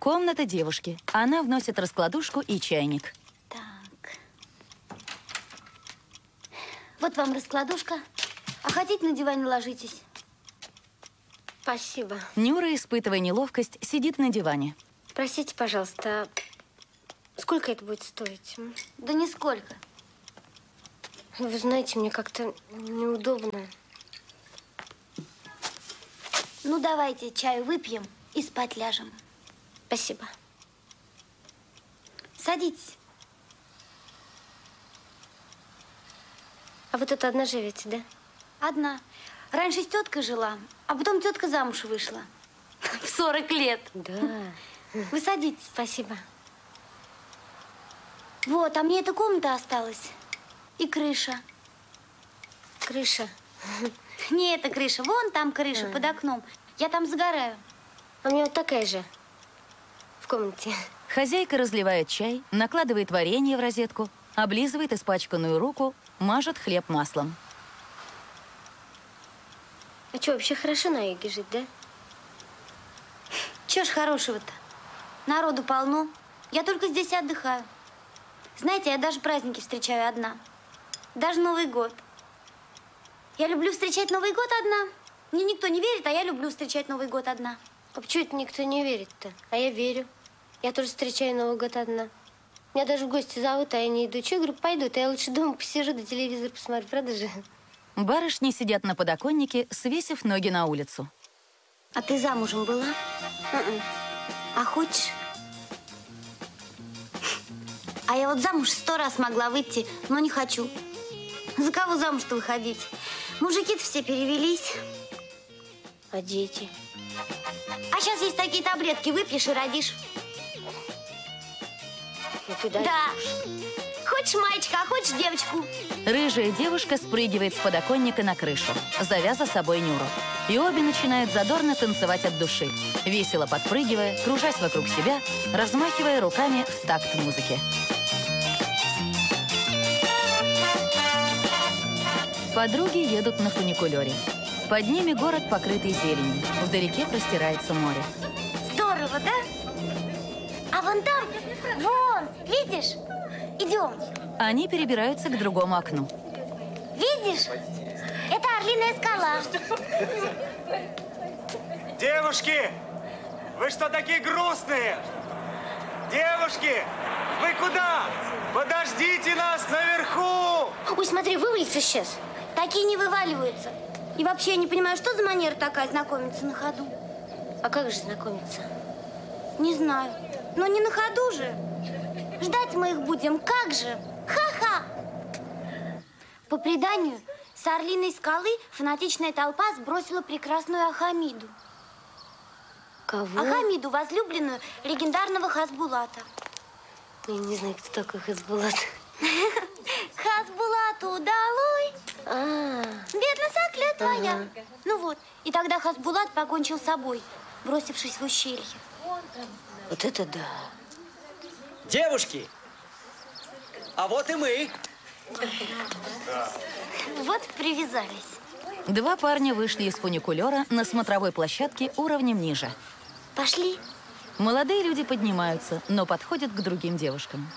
Комната девушки. Она вносит раскладушку и чайник. Так. Вот вам раскладушка. А хотите, на диване ложитесь? Спасибо. Нюра, испытывая неловкость, сидит на диване. Простите, пожалуйста, сколько это будет стоить? Да нисколько. Вы знаете, мне как-то неудобно. Ну, давайте чаю выпьем и спать ляжем. Спасибо. Садитесь. А вы тут одна живете, да? Одна. Раньше с теткой жила, а потом тетка замуж вышла. В 40 лет. Да. Вы садитесь. Спасибо. Вот, а мне эта комната осталась. И крыша. Крыша? Не эта крыша, вон там крыша, под окном. Я там загораю. А у меня вот такая же. В комнате. Хозяйка разливает чай, накладывает варенье в розетку, облизывает испачканную руку, мажет хлеб маслом. А что, вообще хорошо на юге жить, да? Чего ж хорошего-то? Народу полно. Я только здесь отдыхаю. Знаете, я даже праздники встречаю одна. Даже Новый год. Я люблю встречать Новый год одна. Мне никто не верит, а я люблю встречать Новый год одна. А почему это никто не верит-то? А я верю. Я тоже встречаю Новый год одна. Меня даже в гости зовут, а я не иду. Че, я говорю, пойду, то я лучше дома посижу, да телевизор посмотрю, правда же? Барышни сидят на подоконнике, свесив ноги на улицу. А ты замужем была? А хочешь? А я вот замуж 100 раз могла выйти, но не хочу. За кого замуж-то выходить? Мужики-то все перевелись. А дети? А сейчас есть такие таблетки, выпьешь и родишь. Ну ты даешь. Да. Хочешь мальчика, а хочешь девочку? Рыжая девушка спрыгивает с подоконника на крышу, зовя за собой Нюру. И обе начинают задорно танцевать от души, весело подпрыгивая, кружась вокруг себя, размахивая руками в такт музыки. Подруги едут на фуникулере. Под ними город, покрытый зеленью. Вдалеке простирается море. Здорово, да? А вон там, вон, видишь? Идем. Они перебираются к другому окну. Видишь? Это Орлиная скала. Девушки, вы что такие грустные? Девушки, вы куда? Подождите нас наверху! Ой, смотри, вывалится сейчас. Такие не вываливаются. И вообще, я не понимаю, что за манера такая знакомиться на ходу? А как же знакомиться? Не знаю. Но не на ходу же. Ждать мы их будем, как же? Ха-ха! По преданию, с Орлиной скалы фанатичная толпа сбросила прекрасную Ахамиду. Кого? Ахамиду, возлюбленную легендарного Хасбулата. Я не знаю, кто такой Хасбулат. Хасбулату удалой, бедна сокля твоя. Ну вот, и тогда Хасбулат покончил с собой, бросившись в ущелье. Вот это да. Девушки, а вот и мы. Вот привязались. Два парня вышли из фуникулера на смотровой площадке уровнем ниже. Пошли. Молодые люди поднимаются, но подходят к другим девушкам.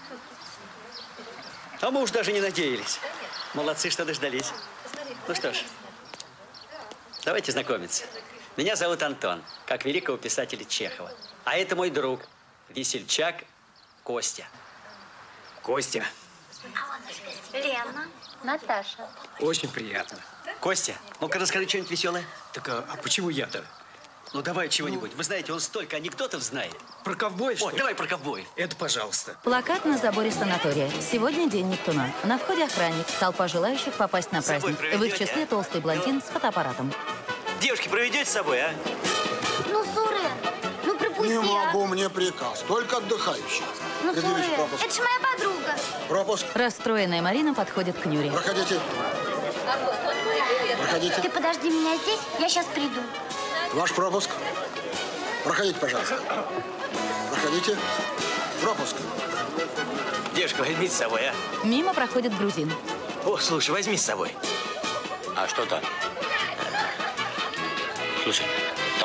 А мы уж даже не надеялись. Молодцы, что дождались. Ну что ж, давайте знакомиться. Меня зовут Антон, как великого писателя Чехова. А это мой друг, весельчак Костя. Костя. Лена. Наташа. Очень приятно. Костя, ну-ка расскажи что-нибудь веселое. Так, а почему я-то? Ну давай чего-нибудь. Вы знаете, он столько анекдотов знает. Про ковбоев, что О, ли? давай про ковбоев. Это пожалуйста. Плакат на заборе санатория. Сегодня день Нептуна. На входе охранник. Толпа желающих попасть на С собой праздник. В их проведете, числе а? толстый блондин с фотоаппаратом. Девушки, проведете с собой, а? Ну, Сурен, ну пропусти, Не могу, мне приказ. Только отдыхающий. Ну, Предъявите Сурен, пропуск. это же моя подруга. Пропуск. Расстроенная Марина подходит к Нюре. Проходите. Проходите. Ты подожди меня здесь, я сейчас приду. Ваш пропуск. Проходите, пожалуйста. Проходите. Пропуск. Девушка, возьмите с собой, а? Мимо проходит грузин. О, слушай, возьми с собой. А что так? Слушай, там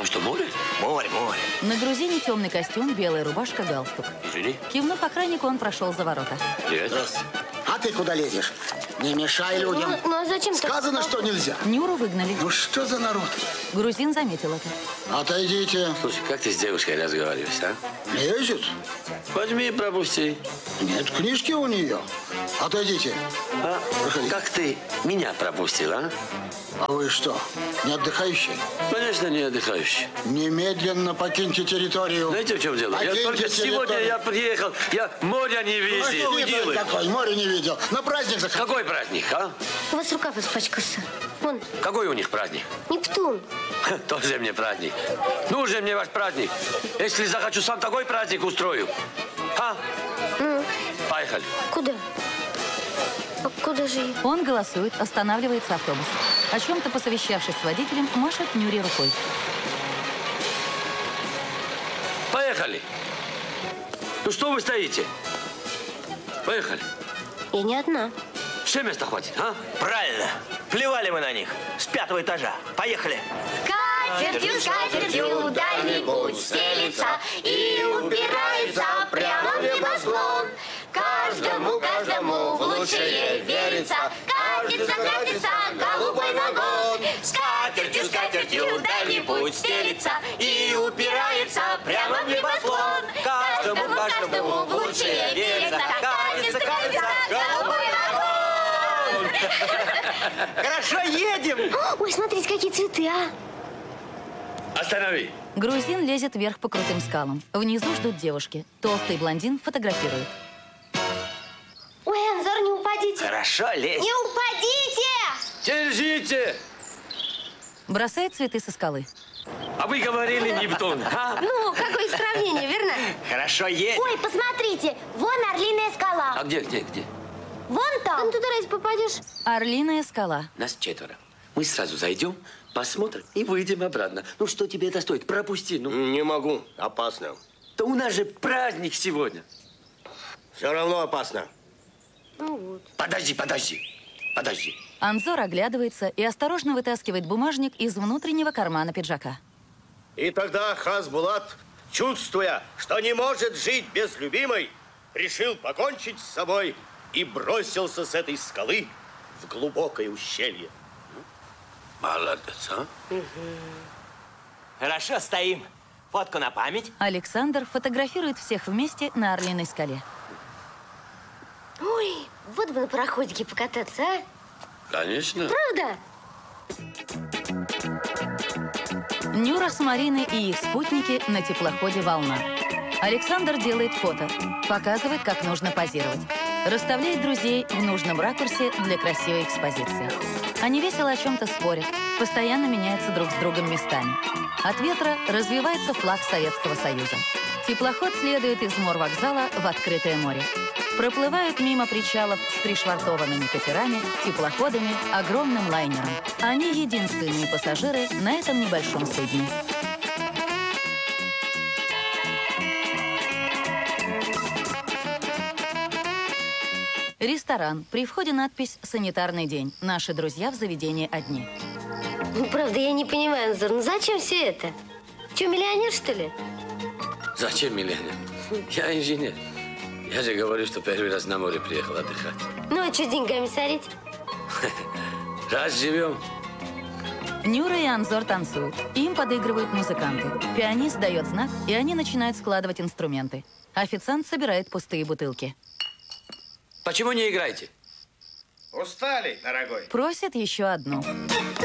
А что, море? Море. На грузине темный костюм, белая рубашка, галстук. Извини. Кивнув охраннику, он прошел за ворота. Привет. Здравствуйте. А ты куда лезешь? Не мешай людям. Ну а зачем так? Сказано, что нельзя. Нюру выгнали. Ну что за народ? Грузин заметил это. Отойдите. Слушай, как ты с девушкой разговариваешь, а? Лезет? Возьми и пропусти. Нет книжки у нее. Отойдите. А? Проходи. Как ты меня пропустил, а? А вы что, не отдыхающие? Конечно, не отдыхающий. Немедленно покиньте территорию. Знаете, в чем дело? Я Покиньте только сегодня территорию. приехал, я моря не видел. Какой такой? Море не видел. На праздник заходил. Какой праздник, а? У вас рукав испачкался. Вон, Какой у них праздник? Нептун. Тоже мне праздник. Нужен мне ваш праздник. Если захочу, сам такой праздник устрою. А? Поехали. Куда? А куда же я? Он голосует, останавливается автобус. О чем-то посовещавшись с водителем, машет Нюре рукой. Поехали. Ну что вы стоите? Поехали. Я не одна. Все места хватит, а? Правильно. Плевали мы на них. С 5-го этажа. Поехали. Скатертью дальний путь стелится и упирается прямо в небосклон. Каждому в лучшее верится. Катится голубой вагон. Скатертью дальний путь стелится и упирается прямо в небосклон. Каждому в лучшее верится. Катится голубой вагон. Хорошо, едем. Ой, смотрите, какие цветы, а! Останови. Грузин лезет вверх по крутым скалам. Внизу ждут девушки. Толстый блондин фотографирует. Ой, Анзор, не упадите! Хорошо, лезь. Не упадите! Держите. Бросает цветы со скалы. А вы говорили Нептун, а? Ну, какое сравнение, верно? Хорошо, едем. Ой, посмотрите, вон Орлиная скала. А где? Вон там. Там туда разве попадешь? Орлиная скала. Нас 4. Мы сразу зайдем, посмотрим и выйдем обратно. Ну что тебе это стоит? Пропусти, ну. Не могу. Опасно. Да у нас же праздник сегодня. Все равно опасно. Ну вот. Подожди. Анзор оглядывается и осторожно вытаскивает бумажник из внутреннего кармана пиджака. И тогда Хасбулат, чувствуя, что не может жить без любимой, решил покончить с собой и бросился с этой скалы в глубокое ущелье. Молодец, а? Хорошо, стоим. Фотку на память. Александр фотографирует всех вместе на Орлиной скале. Ой, вот бы на пароходике покататься, а? Конечно. Правда? Нюра с Мариной и их спутники на теплоходе «Волна». Александр делает фото, показывает, как нужно позировать. Расставляет друзей в нужном ракурсе для красивой экспозиции. Они весело о чем-то спорят, постоянно меняются друг с другом местами. От ветра развивается флаг Советского Союза. Теплоход следует из морвокзала в открытое море. Проплывают мимо причалов с пришвартованными катерами, теплоходами, огромным лайнером. Они единственные пассажиры на этом небольшом судне. Ресторан. При входе надпись «Санитарный день». Наши друзья в заведении одни. Ну, правда, я не понимаю, Анзор, ну зачем все это? Че, миллионер, что ли? Зачем миллионер? Я инженер. Я же говорю, что первый раз на море приехал отдыхать. Ну, а что деньгами сорить? Раз живем. Нюра и Анзор танцуют. Им подыгрывают музыканты. Пианист дает знак, и они начинают складывать инструменты. Официант собирает пустые бутылки. Почему не играете? Устали, дорогой. Просит еще одну.